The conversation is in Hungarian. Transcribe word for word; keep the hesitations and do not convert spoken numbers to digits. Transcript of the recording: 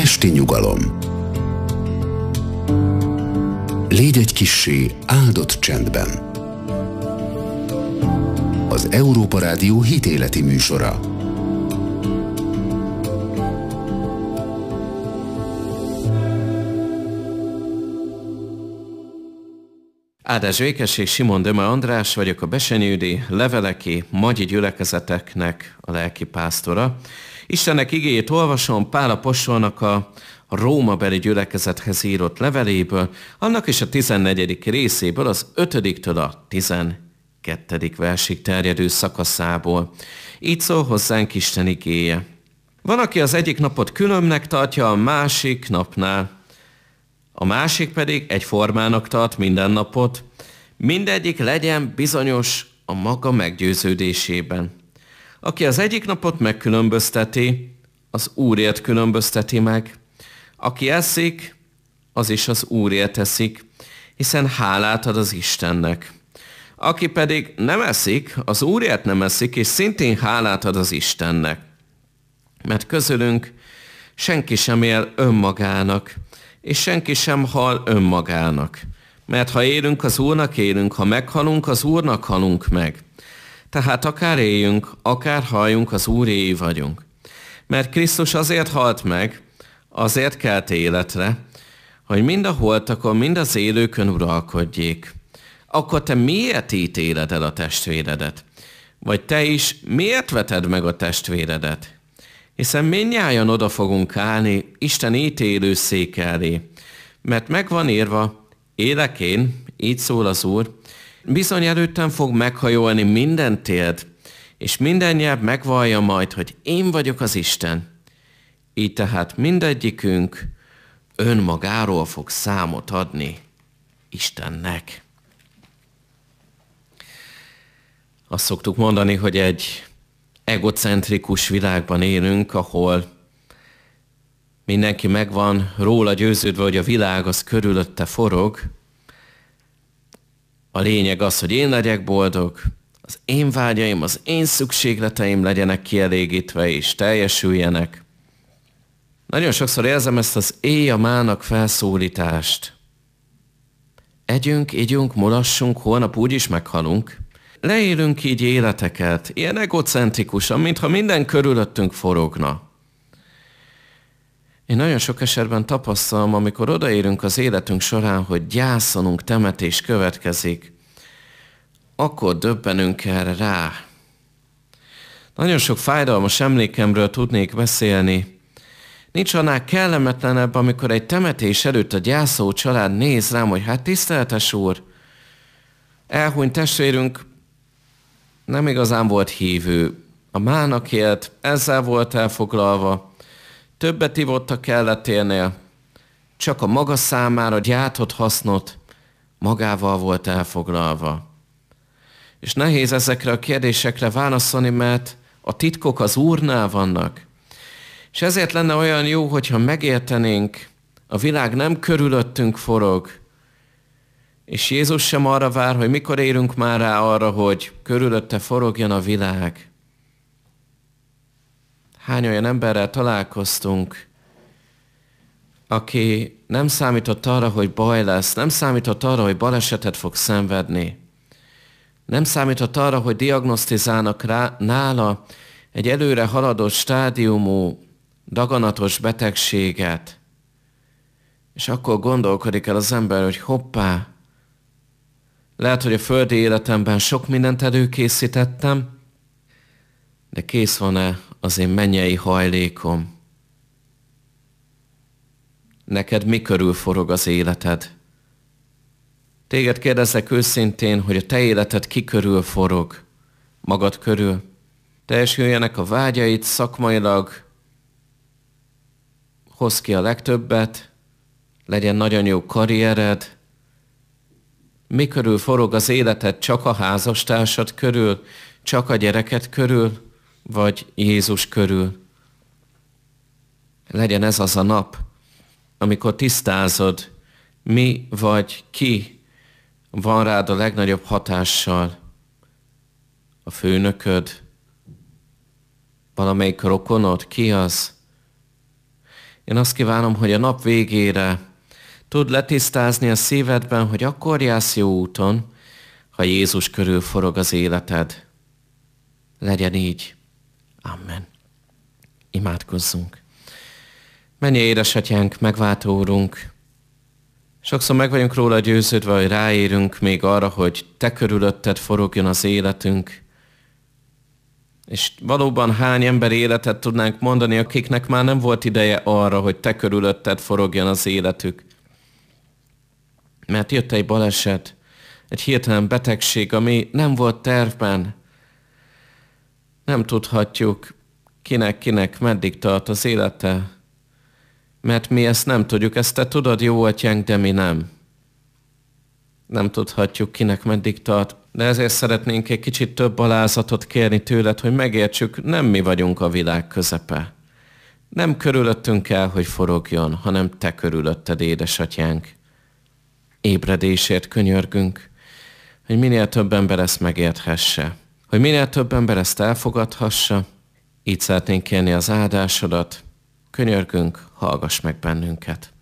esti nyugalom. Légy egy kissé áldott csendben. Az Európa Rádió hitéleti műsora. Áldás békesség, Simon Döme András vagyok, a besenyődi leveleki magyi gyülekezeteknek a lelkipásztora. Istennek igéjét olvasom Pál apostolnak a rómabeli gyülekezethez írott leveléből, annak is a tizennegyedik részéből, az ötödiktől a tizenkettedik versig terjedő szakaszából. Így szól hozzánk Isten igéje. Van, aki az egyik napot különbnek tartja a másik napnál, a másik pedig egyformának tart minden napot, mindegyik legyen bizonyos a maga meggyőződésében. Aki az egyik napot megkülönbözteti, az Úrért különbözteti meg. Aki eszik, az is az Úrért eszik, hiszen hálát ad az Istennek. Aki pedig nem eszik, az Úrért nem eszik, és szintén hálát ad az Istennek. Mert közülünk senki sem él önmagának, és senki sem hal önmagának. Mert ha élünk, az Úrnak élünk, ha meghalunk, az Úrnak halunk meg. Tehát akár éljünk, akár halljunk, az Úréi vagyunk. Mert Krisztus azért halt meg, azért kelt életre, hogy mind a holtakon, mind az élőkön uralkodjék. Akkor te miért ítéled el a testvéredet? Vagy te is miért veted meg a testvéredet? Hiszen mindnyájan oda fogunk állni Isten ítélő széke elé. Mert megvan írva, élek én, így szól az Úr, bizony előttem fog meghajolni minden térd, és minden nyelv megvallja majd, hogy én vagyok az Isten. Így tehát mindegyikünk önmagáról fog számot adni Istennek. Azt szoktuk mondani, hogy egy egocentrikus világban élünk, ahol mindenki megvan róla győződve, hogy a világ az körülötte forog. A lényeg az, hogy én legyek boldog, az én vágyaim, az én szükségleteim legyenek kielégítve és teljesüljenek. Nagyon sokszor érzem ezt az éj a mának felszólítást. Együnk, igyunk, mulassunk, holnap úgyis meghalunk. Leélünk így életeket, ilyen egocentrikusan, mintha minden körülöttünk forogna. Én nagyon sok esetben tapasztalom, amikor odaérünk az életünk során, hogy gyászolunk, temetés következik, akkor döbbenünk erre rá. Nagyon sok fájdalmas emlékemről tudnék beszélni. Nincs annál kellemetlenebb, amikor egy temetés előtt a gyászoló család néz rám, hogy hát tiszteltes úr, elhunyt testvérünk nem igazán volt hívő. A mának élt, ezzel volt elfoglalva, többet ivott a kelleténél, csak a maga számára gyártott hasznot magával volt elfoglalva. És nehéz ezekre a kérdésekre válaszolni, mert a titkok az Úrnál vannak. És ezért lenne olyan jó, hogyha megértenénk, a világ nem körülöttünk forog, és Jézus sem arra vár, hogy mikor érünk már rá arra, hogy körülötte forogjon a világ. Hány olyan emberrel találkoztunk, aki nem számított arra, hogy baj lesz, nem számított arra, hogy balesetet fog szenvedni, nem számított arra, hogy diagnosztizálnak rá, nála egy előre haladott stádiumú, daganatos betegséget, és akkor gondolkodik el az ember, hogy hoppá, lehet, hogy a földi életemben sok mindent előkészítettem, de kész van-e az én mennyei hajlékom? Neked mi körül forog az életed? Téged kérdezlek őszintén, hogy a te életed ki körül forog? Magad körül? Teljesüljenek a vágyaid szakmailag, hozz ki a legtöbbet, legyen nagyon jó karriered. Mi körül forog az életed? Csak a házastársad körül? Csak a gyereket körül? Vagy Jézus körül? Legyen ez az a nap, amikor tisztázod, mi vagy ki van rád a legnagyobb hatással. A főnököd? Valamelyik rokonod? Ki az? Én azt kívánom, hogy a nap végére tudd letisztázni a szívedben, hogy akkor jársz jó úton, ha Jézus körül forog az életed. Legyen így. Amen. Imádkozzunk. Mennyei édesatyánk, megváltó Úrunk, sokszor meg vagyunk róla győződve, hogy ráérünk még arra, hogy Te körülötted forogjon az életünk. És valóban hány ember életet tudnánk mondani, akiknek már nem volt ideje arra, hogy Te körülötted forogjon az életük. Mert jött egy baleset, egy hirtelen betegség, ami nem volt tervben. Nem tudhatjuk, kinek-kinek meddig tart az élete. Mert mi ezt nem tudjuk, ezt Te tudod, jó atyánk, de mi nem. Nem tudhatjuk, kinek meddig tart, de ezért szeretnénk egy kicsit több alázatot kérni tőled, hogy megértsük, nem mi vagyunk a világ közepe. Nem körülöttünk kell, hogy forogjon, hanem Te körülötted, édesatyánk. Ébredésért könyörgünk, hogy minél több ember ezt megérthesse, hogy minél több ember ezt elfogadhassa, így szeretnénk kérni az áldásodat. Könyörgünk, hallgass meg bennünket.